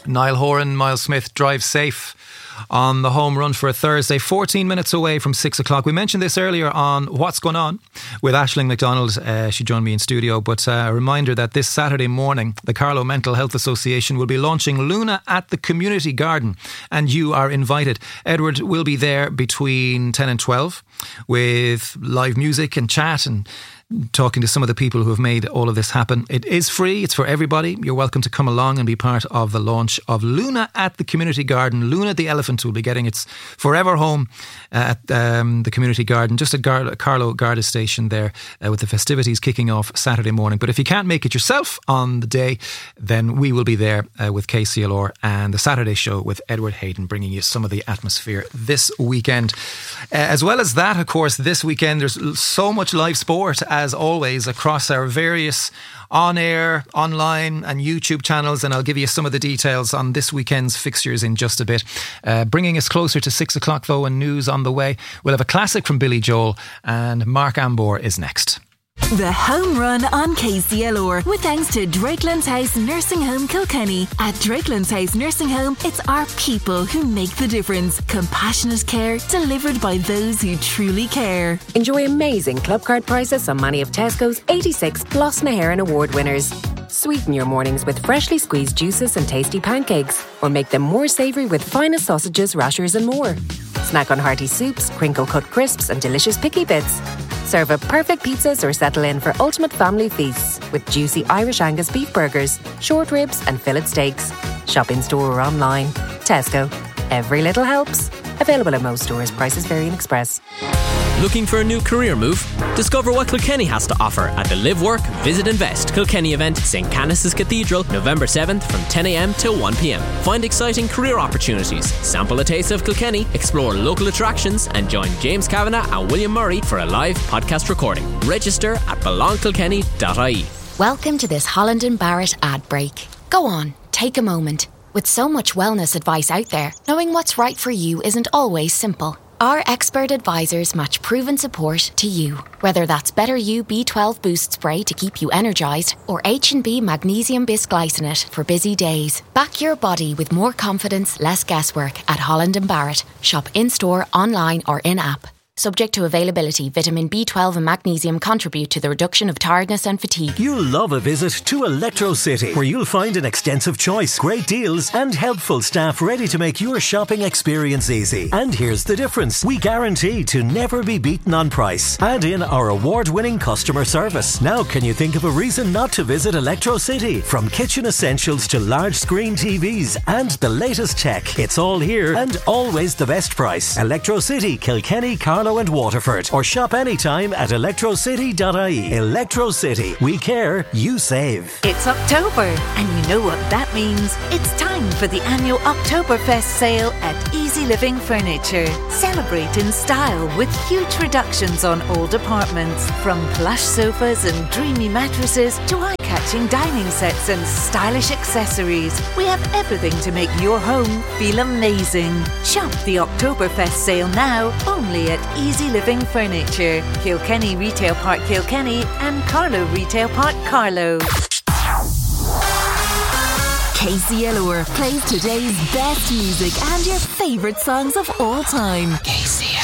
Niall Horan, Miles Smith, drive safe on the home run for a Thursday, 14 minutes away from 6 o'clock. We mentioned this earlier on What's Going On with Aisling McDonald. She joined me in studio, but a reminder that this Saturday morning the Carlow Mental Health Association will be launching Luna at the Community Garden, and you are invited. Edward will be there between 10 and 12 with live music and chat and talking to some of the people who have made all of this happen. It is free, it's for everybody. You're welcome to come along and be part of the launch of Luna at the Community Garden. Luna the elephant will be getting its forever home at the Community Garden, just at Carlow Garda Station there, with the festivities kicking off Saturday morning. But if you can't make it yourself on the day, then we will be there with KCLR and the Saturday show with Edward Hayden, bringing you some of the atmosphere this weekend. As well as that, of course, this weekend there's so much live sport as always across our various on-air, online and YouTube channels, and I'll give you some of the details on this weekend's fixtures in just a bit. Bringing us closer to 6 o'clock though, and news on the way. We'll have a classic from Billy Joel, and Mark Ambor is next. The Home Run on KCLR with thanks to Drakelands House Nursing Home Kilkenny. At Drakelands House Nursing Home, it's our people who make the difference. Compassionate care delivered by those who truly care. Enjoy amazing club card prices on many of Tesco's 86 Gloss na HÉireann award winners. Sweeten your mornings with freshly squeezed juices and tasty pancakes, or make them more savoury with finest sausages, rashers and more. Snack on hearty soups, crinkle-cut crisps and delicious picky bits. Serve up perfect pizzas or settle in for ultimate family feasts with juicy Irish Angus beef burgers, short ribs and fillet steaks. Shop in store or online. Tesco. Every little helps. Available at most stores. Prices vary in Express. Looking for a new career move? Discover what Kilkenny has to offer at the Live Work Visit Invest Kilkenny event, St. Canice's Cathedral, November 7th from 10 a.m. till 1 p.m. Find exciting career opportunities, sample a taste of Kilkenny, explore local attractions and join James Kavanagh and William Murray for a live podcast recording. Register at belongkilkenny.ie. Welcome to this Holland and Barrett ad break. Go on, take a moment. With so much wellness advice out there, knowing what's right for you isn't always simple. Our expert advisors match proven support to you. Whether that's Better You B12 Boost Spray to keep you energised or H&B Magnesium Bisglycinate for busy days. Back your body with more confidence, less guesswork at Holland & Barrett. Shop in-store, online or in-app. Subject to availability, vitamin B12 and magnesium contribute to the reduction of tiredness and fatigue. You'll love a visit to Electro City, where you'll find an extensive choice, great deals and helpful staff ready to make your shopping experience easy. And here's the difference. We guarantee to never be beaten on price. Add in our award-winning customer service. Now can you think of a reason not to visit Electro City? From kitchen essentials to large screen TVs and the latest tech, it's all here and always the best price. Electro City, Kilkenny, Carlow and Waterford, or shop anytime at electrocity.ie. Electro City. We care, you save. It's October, and you know what that means. It's time for the annual Oktoberfest sale at Easy Living Furniture. Celebrate in style with huge reductions on all departments, from plush sofas and dreamy mattresses to eye-catching dining sets and stylish accessories. We have everything to make your home feel amazing. Shop the Oktoberfest sale now, only at Easy Living Furniture, Kilkenny Retail Park Kilkenny and Carlow Retail Park Carlow. KCLR plays today's best music and your favourite songs of all time. KCLR.